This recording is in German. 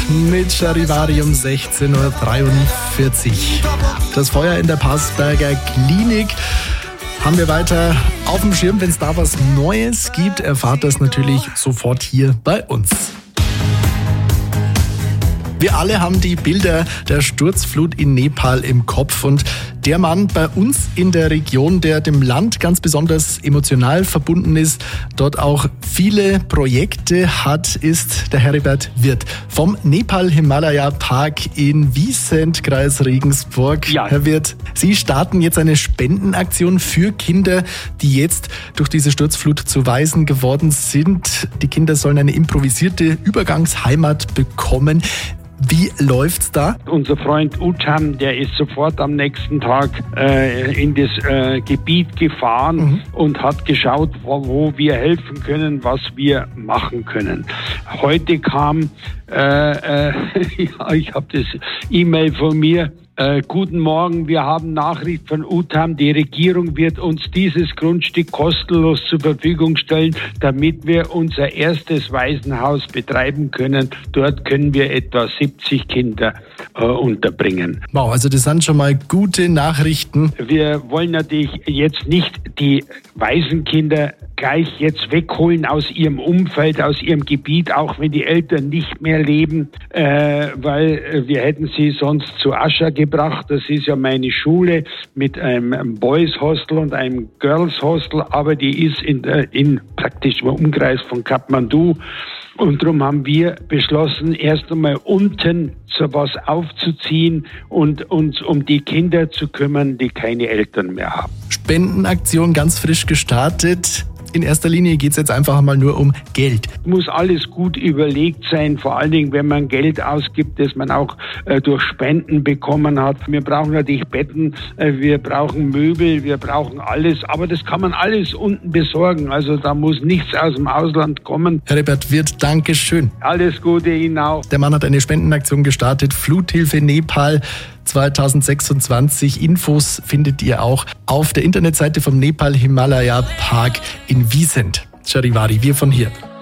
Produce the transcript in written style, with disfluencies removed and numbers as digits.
mit Charivari um 16.43 Uhr. Das Feuer in der Passberger Klinik haben wir weiter auf dem Schirm. Wenn es da was Neues gibt, erfahrt das natürlich sofort hier bei uns. Wir alle haben die Bilder der Sturzflut in Nepal im Kopf und der Mann bei uns in der Region, der dem Land ganz besonders emotional verbunden ist, dort auch viele Projekte hat, ist der Heribert Wirth vom Nepal-Himalaya-Park in Wiesent, Kreis Regensburg. Ja. Herr Wirth, Sie starten jetzt eine Spendenaktion für Kinder, die jetzt durch diese Sturzflut zu Waisen geworden sind. Die Kinder sollen eine improvisierte Übergangsheimat bekommen. Wie läuft's da? Unser Freund Utham, der ist sofort am nächsten Tag in das Gebiet gefahren und hat geschaut, wo wir helfen können, was wir machen können. Heute kam, ich habe das E-Mail von mir, guten Morgen, wir haben Nachricht von Utham, die Regierung wird uns dieses Grundstück kostenlos zur Verfügung stellen, damit wir unser erstes Waisenhaus betreiben können. Dort können wir etwa 70 Kinder unterbringen. Wow, also das sind schon mal gute Nachrichten. Wir wollen natürlich jetzt nicht die Waisenkinder gleich jetzt wegholen aus ihrem Umfeld, aus ihrem Gebiet, auch wenn die Eltern nicht mehr leben, weil wir hätten sie sonst zu Ascha gebracht. Das ist ja meine Schule mit einem Boys Hostel und einem Girls Hostel, aber die ist in praktisch im Umkreis von Kathmandu. Und darum haben wir beschlossen, erst einmal unten so was aufzuziehen und uns um die Kinder zu kümmern, die keine Eltern mehr haben. Spendenaktion ganz frisch gestartet. In erster Linie geht es jetzt einfach mal nur um Geld. Muss alles gut überlegt sein, vor allen Dingen, wenn man Geld ausgibt, das man auch durch Spenden bekommen hat. Wir brauchen natürlich Betten, wir brauchen Möbel, wir brauchen alles, aber das kann man alles unten besorgen. Also da muss nichts aus dem Ausland kommen. Heribert Wirth, danke schön. Alles Gute Ihnen auch. Der Mann hat eine Spendenaktion gestartet, Fluthilfe Nepal 2026. Infos findet ihr auch auf der Internetseite vom Nepal-Himalaya-Park in Wiesent. Charivari, wir von hier.